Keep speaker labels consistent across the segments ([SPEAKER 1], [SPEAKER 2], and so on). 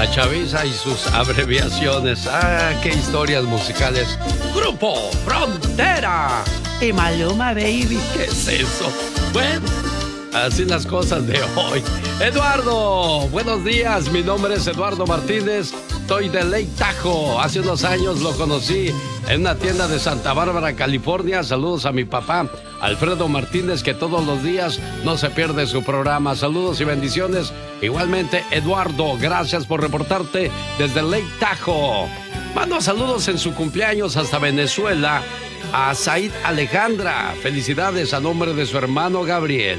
[SPEAKER 1] La chaviza y sus abreviaciones. ¡Ah, qué historias musicales! Grupo Frontera y Maluma, baby. ¿Qué es eso? Bueno, así las cosas de hoy. Eduardo, buenos días. Mi nombre es Eduardo Martínez. Soy de Lake Tahoe. Hace unos años lo conocí en una tienda de Santa Bárbara, California. Saludos a mi papá, Alfredo Martínez, que todos los días no se pierde su programa. Saludos y bendiciones. Igualmente, Eduardo, gracias por reportarte desde Lake Tahoe. Mando saludos en su cumpleaños hasta Venezuela a Said Alejandra. Felicidades a nombre de su hermano Gabriel.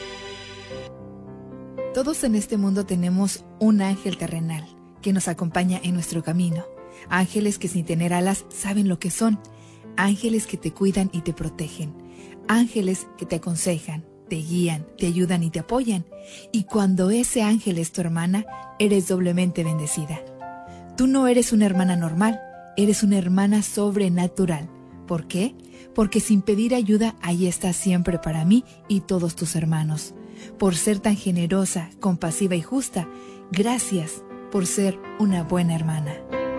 [SPEAKER 2] Todos en este mundo tenemos un ángel terrenal que nos acompaña en nuestro camino. Ángeles que sin tener alas saben lo que son. Ángeles que te cuidan y te protegen. Ángeles que te aconsejan, te guían, te ayudan y te apoyan. Y cuando ese ángel es tu hermana, eres doblemente bendecida. Tú no eres una hermana normal, eres una hermana sobrenatural. ¿Por qué? Porque sin pedir ayuda, ahí estás siempre para mí y todos tus hermanos. Por ser tan generosa, compasiva y justa, gracias por ser una buena hermana.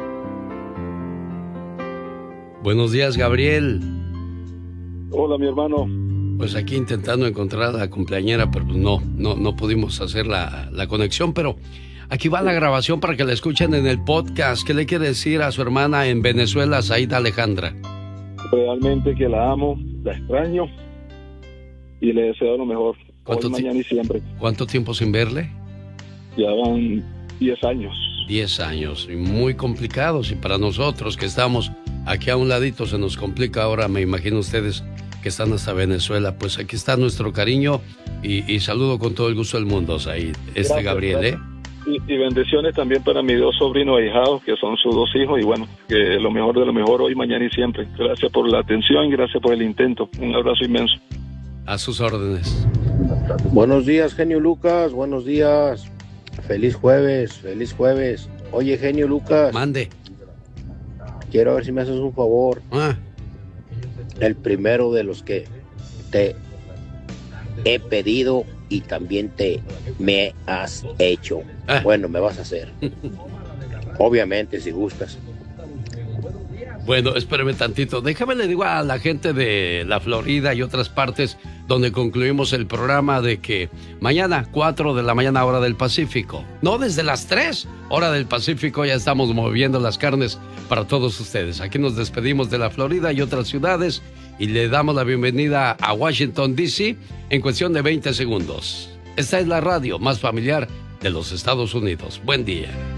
[SPEAKER 1] Buenos días, Gabriel.
[SPEAKER 3] Hola, mi hermano.
[SPEAKER 1] Pues aquí intentando encontrar a la cumpleañera, pero no pudimos hacer la conexión, pero aquí va la grabación para que la escuchen en el podcast. ¿Qué le quiere decir a su hermana en Venezuela, Saida Alejandra?
[SPEAKER 3] Realmente que la amo, la extraño y le deseo lo mejor. Hoy, mañana y siempre.
[SPEAKER 1] ¿Cuánto tiempo sin verle?
[SPEAKER 3] Ya van 10 años.
[SPEAKER 1] 10 años, y muy complicados, y para nosotros que estamos aquí a un ladito se nos complica ahora. Me imagino ustedes que están hasta Venezuela. Pues aquí está nuestro cariño y saludo con todo el gusto del mundo, Said.
[SPEAKER 3] Gracias,
[SPEAKER 1] Gabriel,
[SPEAKER 3] gracias. Y bendiciones también para mis 2 sobrinos ahijados, que son sus 2 hijos, y bueno, que lo mejor de lo mejor hoy, mañana y siempre. Gracias por la atención y gracias por el intento. Un abrazo inmenso.
[SPEAKER 1] A sus órdenes.
[SPEAKER 4] Buenos días, genio Lucas, buenos días. Feliz jueves, feliz jueves. Oye, genio Lucas.
[SPEAKER 1] Mande.
[SPEAKER 4] Quiero ver si me haces un favor. El primero de los que te he pedido y también me has hecho. Bueno, me vas a hacer. Obviamente, si gustas.
[SPEAKER 1] Bueno, espéreme tantito. Déjame le digo a la gente de la Florida y otras partes donde concluimos el programa de que mañana, 4 de la mañana, hora del Pacífico. No, desde las 3, hora del Pacífico, ya estamos moviendo las carnes para todos ustedes. Aquí nos despedimos de la Florida y otras ciudades y le damos la bienvenida a Washington, D.C. en cuestión de 20 segundos. Esta es la radio más familiar de los Estados Unidos. Buen día.